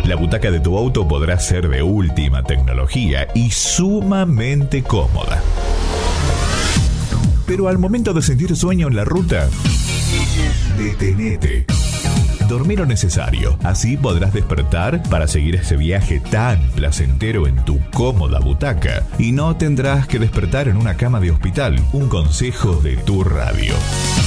La butaca de tu auto podrá ser de última tecnología y sumamente cómoda. Pero al momento de sentir sueño en la ruta, detenete. Dormir lo necesario, así podrás despertar para seguir ese viaje tan placentero en tu cómoda butaca y no tendrás que despertar en una cama de hospital. Un consejo de tu radio.